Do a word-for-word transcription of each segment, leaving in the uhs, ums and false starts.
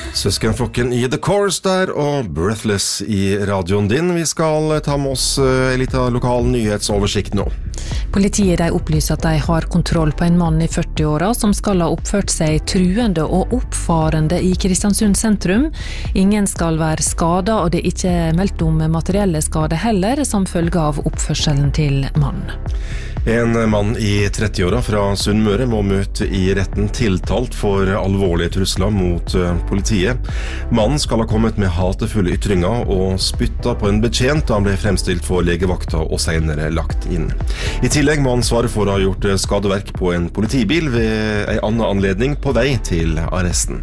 Søskenflokken i The Chorus der, og Breathless i radioen din. Vi skal ta med oss en liten lokal nyhetsoversikt nå. Politiet de opplyser at de har kontroll på en mann i førti-åra som skal ha oppført seg truende og oppfarende i Kristiansund sentrum. Ingen skal være skadet, og det er ikke meldt om materielle skader heller, som følge av oppførselen til mannen. En mann i tretti-åra fra Sunnmøre må møte i retten tiltalt for alvorlige trusler mot politiet. Mannen skal ha kommet med hatefulle ytringer og spytta på en betjent da han ble fremstilt for legevakta og senere lagt inn. I tillegg må han svare for å ha gjort skadeverk på en politibil ved en annen anledning på vei til arresten.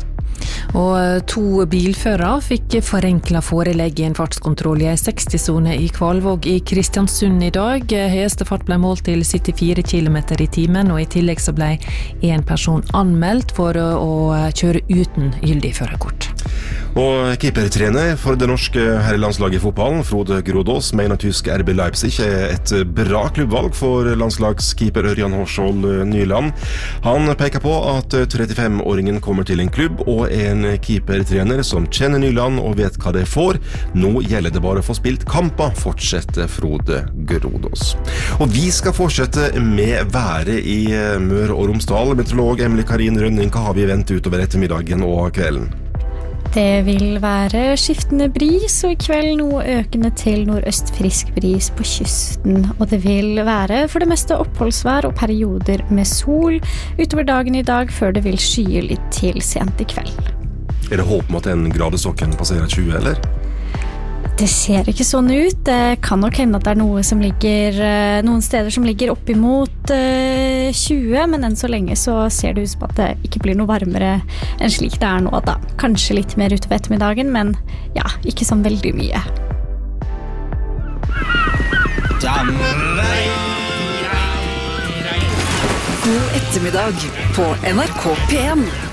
Og to bilførere fikk forenklet forelegg i en fartskontroll i en seksti-sone i Kvalvåg i Kristiansund i dag. Høyeste fart ble målt til syttifire kilometer i timen, og i tillegg så ble en person anmeldt for å kjøre uten gyldig førerkort. Og keepertrener for det norske herrelandslaget i fotballen, Frode Grodås, mener tysk R B Leipzig er et bra klubbvalg for landslagskeeper Ørjan Horsvold Nyland. Han peker på at trettifem-åringen kommer til en klubb og en keepertrener som kjenner Nyland og vet hva de får. Nå gjelder det bare å få spilt kamper, fortsetter Frode Grodås. Og vi skal fortsette med været i Møre og Romsdal. Meteorolog Emily Karin Rønning, hva har vi ventet utover ettermiddagen og kvelden? Det vil være skiftende bris, og i kveld noe økende til nordøst frisk bris på kysten. Og det vil være for det meste oppholdsvær og perioder med sol utover dagen i dag, før det vil skye litt til sent i kveld. Er det håp om at en gradestokken passerer tjue, eller? Det ser ikke sånn ut. Det kan nok hende at det er noe som ligger, noen steder som ligger opp imot tjue, men enn så lenge så ser det ut som at det ikke blir noe varmere enn slik det er nå da. Kanskje litt mer utover ettermiddagen, men ja, ikke sånn veldig mye. God ettermiddag på N R K P en.